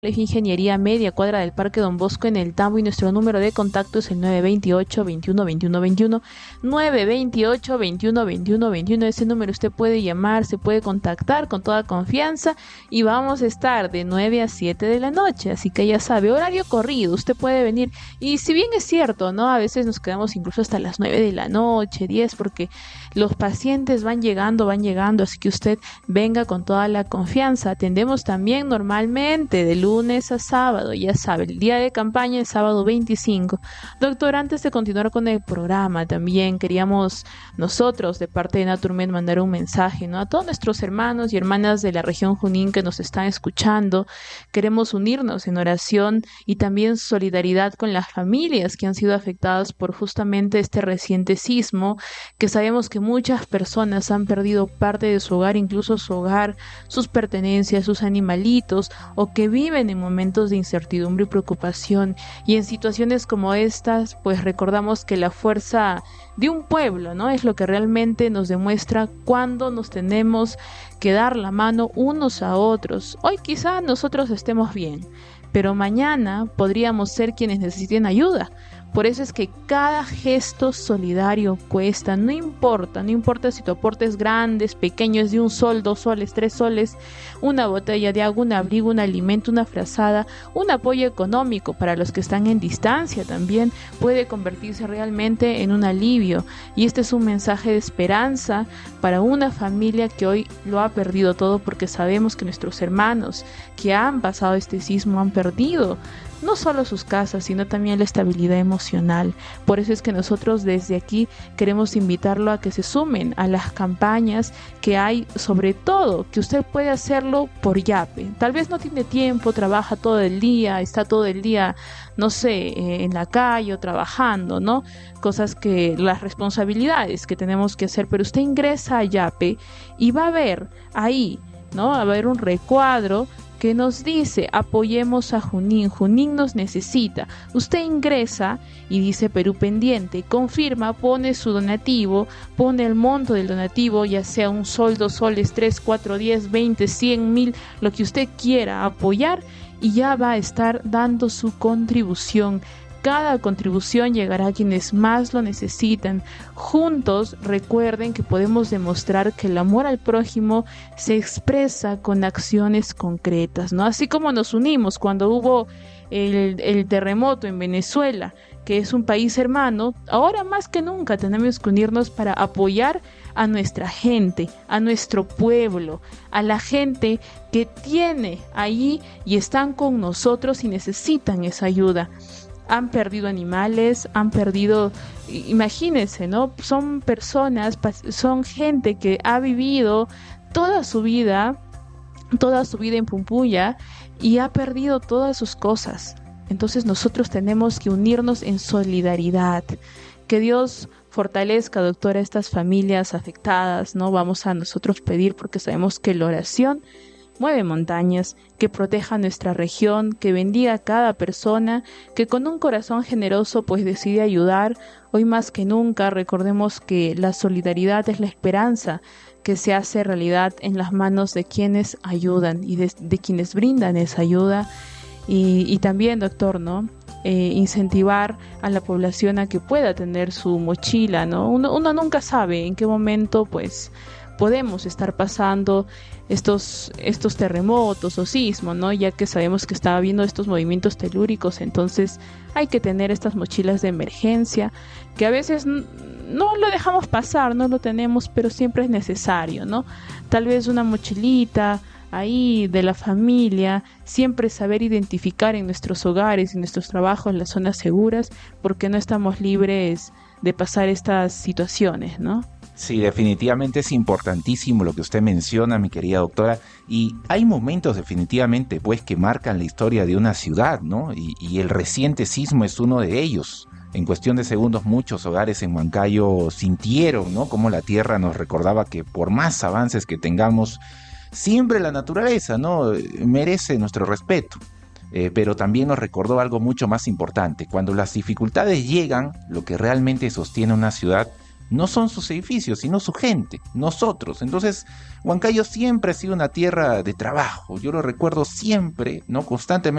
Colegio Ingeniería Media, cuadra del Parque Don Bosco en el Tambo, y nuestro número de contacto es el 928-21-21-21, 928-21-21-21. Ese número usted puede llamar, se puede contactar con toda confianza y vamos a estar de 9 a 7 de la noche, así que ya sabe, horario corrido, usted puede venir. Y si bien es cierto, ¿no? A veces nos quedamos incluso hasta las 9 de la noche, 10, porque los pacientes van llegando, así que usted venga con toda la confianza. Atendemos también normalmente de lunes a sábado, ya sabe, el día de campaña es sábado 25. Doctor, antes de continuar con el programa, también queríamos nosotros, de parte de Naturmed, mandar un mensaje, ¿no? A todos nuestros hermanos y hermanas de la región Junín que nos están escuchando. Queremos unirnos en oración y también solidaridad con las familias que han sido afectadas por justamente este reciente sismo, que sabemos que muchas personas han perdido parte de su hogar, incluso su hogar, sus pertenencias, sus animalitos, o que viven en momentos de incertidumbre y preocupación. Y en situaciones como estas, pues recordamos que la fuerza de un pueblo, ¿no? Es lo que realmente nos demuestra cuándo nos tenemos que dar la mano unos a otros. Hoy quizá nosotros estemos bien, pero mañana podríamos ser quienes necesiten ayuda. Por eso es que cada gesto solidario cuesta, no importa si tu aporte es grande, es pequeño, es de 1 sol, 2 soles, 3 soles, una botella de agua, un abrigo, un alimento, una frazada, un apoyo económico para los que están en distancia también puede convertirse realmente en un alivio. Y este es un mensaje de esperanza para una familia que hoy lo ha perdido todo, porque sabemos que nuestros hermanos que han pasado este sismo han perdido no solo sus casas, sino también la estabilidad emocional. Por eso es que nosotros desde aquí queremos invitarlo a que se sumen a las campañas que hay, sobre todo que usted puede hacerlo por Yape. Tal vez no tiene tiempo, trabaja todo el día, está todo el día, no sé, en la calle o trabajando, ¿no? Cosas que, las responsabilidades que tenemos que hacer, pero usted ingresa a Yape y va a ver ahí, ¿no? Va a haber un recuadro que nos dice: apoyemos a Junín, Junín nos necesita. Usted ingresa y dice Perú pendiente, confirma, pone su donativo, pone el monto del donativo, ya sea 1 sol, 2 soles, 3, 4, 10, 20, 100, 1000, lo que usted quiera apoyar, y ya va a estar dando su contribución. Cada contribución llegará a quienes más lo necesitan. Juntos, recuerden que podemos demostrar que el amor al prójimo se expresa con acciones concretas, ¿no? Así como nos unimos cuando hubo el terremoto en Venezuela, que es un país hermano, ahora más que nunca tenemos que unirnos para apoyar a nuestra gente, a nuestro pueblo, a la gente que tiene ahí y están con nosotros y necesitan esa ayuda. Han perdido animales, han perdido, imagínense, ¿no? Son personas, son gente que ha vivido toda su vida en Pumpuya y ha perdido todas sus cosas. Entonces nosotros tenemos que unirnos en solidaridad. Que Dios fortalezca, doctora, a estas familias afectadas, ¿no? Vamos a nosotros pedir, porque sabemos que la oración mueve montañas, que proteja nuestra región, que bendiga a cada persona, que con un corazón generoso pues decide ayudar. Hoy más que nunca recordemos que la solidaridad es la esperanza que se hace realidad en las manos de quienes ayudan y de quienes brindan esa ayuda. Y también, doctor, ¿no? Incentivar a la población a que pueda tener su mochila, ¿no? Uno nunca sabe en qué momento pues podemos estar pasando estos terremotos o sismos, ¿no? Ya que sabemos que está habiendo estos movimientos telúricos, entonces hay que tener estas mochilas de emergencia, que a veces no lo dejamos pasar, no lo tenemos, pero siempre es necesario, ¿no? Tal vez una mochilita ahí de la familia, siempre saber identificar en nuestros hogares y nuestros trabajos las zonas seguras, porque no estamos libres de pasar estas situaciones, ¿no? Sí, definitivamente es importantísimo lo que usted menciona, mi querida doctora, y hay momentos definitivamente pues que marcan la historia de una ciudad, ¿no? Y el reciente sismo es uno de ellos. En cuestión de segundos muchos hogares en Huancayo sintieron, ¿no?, como la tierra nos recordaba que por más avances que tengamos, siempre la naturaleza, ¿no?, merece nuestro respeto. Pero también nos recordó algo mucho más importante: cuando las dificultades llegan, lo que realmente sostiene una ciudad no son sus edificios, sino su gente, nosotros. Entonces, Huancayo siempre ha sido una tierra de trabajo. Yo lo recuerdo siempre, ¿no?, constantemente